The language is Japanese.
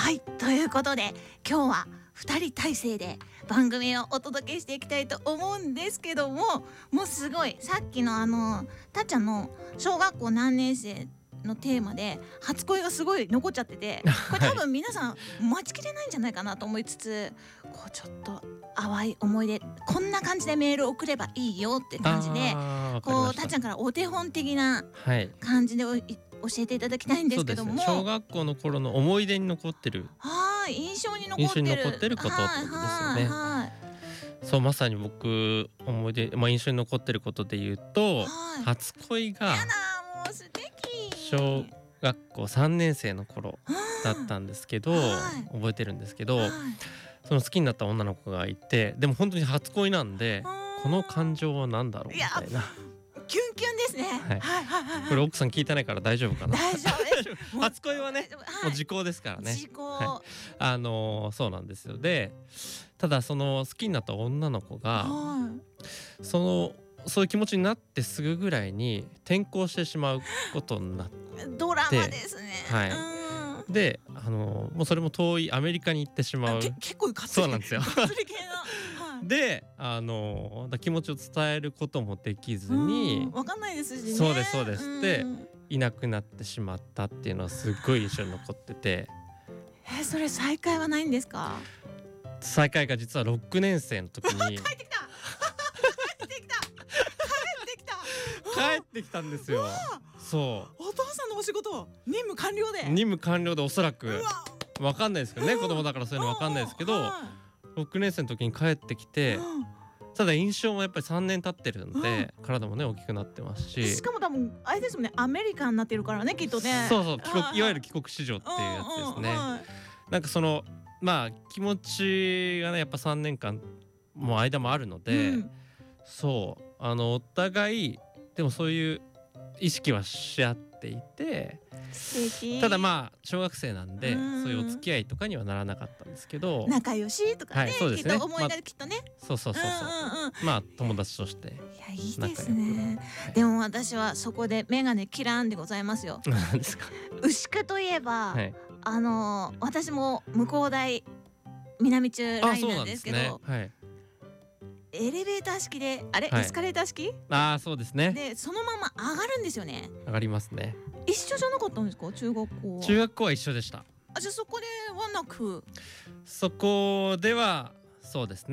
はい、ということで今日は2人体制で番組をお届けしていきたいと思うんですけども、もうすごいさっきのたっちゃんの小学校何年生のテーマで初恋がすごい残っちゃってて、これ多分皆さん待ちきれないんじゃないかなと思いつつ、こうちょっと淡い思い出こんな感じでメール送ればいいよって感じで、こうたっちゃんからお手本的な感じで教えていただきたいんですけども、 そうですね、小学校の頃の思い出に残ってる、 印象に残ってることってことですよね。そう、まさに僕思い出、印象に残ってることで言うと、初恋がやだもう素敵。 小学校3年生の頃だったんですけど、覚えてるんですけど、その好きになった女の子がいて、でも本当に初恋なんで、この感情は何だろうみたいな。 キュンキュンですね。 これ奥さん聞いてないから大丈夫かな。 大丈夫です。 初恋はね、もう時効ですからね。 時効。 そうなんですよ。で、ただその好きになった女の子が、そういう気持ちになってすぐぐらいに転校してしまうことになって、 ドラマですね。 で、もうそれも遠いアメリカに行ってしまう。 結構そうなんですよ。で、気持ちを伝えることもできずに、 わかんないですしね。 そうですそうです。で、いなくなってしまったっていうのはすっごい印象に残ってて。 それ再会はないんですか？ 再会が実は6年生の時に帰ってきた帰ってきたんですよ。そう。 お父さんのお仕事任務完了でおそらくわかんないですけどね、子供だからそういうのわかんないですけど、6年生の時に帰ってきて、ただ印象もやっぱり3年経ってるんで、体もね大きくなってますし、 しかも多分あれですもんね、アメリカになってるからね、きっとね。 そう、いわゆる帰国子女っていうやつですね。なんかその気持ちがねやっぱ3年間も間もあるので、そうお互いでもそういう意識はし合っていて、ただ小学生なんで、そういうお付き合いとかにはならなかったんですけど、 仲良しとかね、きっと思い出きっとね。 そう、友達として。 いや、いいですね。でも私はそこでメガネ切らんでございますよ。 何ですか？ 牛久といえば、私も向こう大南中ラインなんですけど、エレベーター式でエスカレーター式？ そうですね。 でそのまま上がるんですよね。 上がりますね。 一緒じゃなかったんですか？中学校は。 中学校は一緒でした。 じゃあそこではなく？ そこではそうですね。